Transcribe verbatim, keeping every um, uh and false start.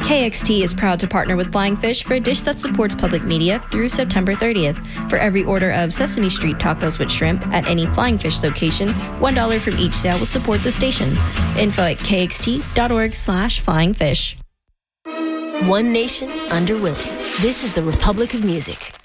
K X T is proud to partner with Flying Fish for a dish that supports public media through September thirtieth. For every order of Sesame Street tacos with shrimp at any Flying Fish location, one dollar from each sale will support the station. Info at kxt.org slash flying fish. One nation under Willie. This is the Republic of Music.